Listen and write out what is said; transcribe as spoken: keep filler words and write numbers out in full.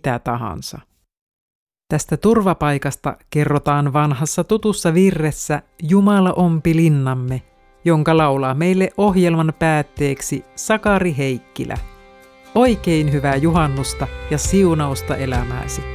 mitä tahansa. Tästä turvapaikasta kerrotaan vanhassa tutussa virressä Jumala ompi linnamme, jonka laulaa meille ohjelman päätteeksi Sakari Heikkilä. Oikein hyvää juhannusta ja siunausta elämääsi!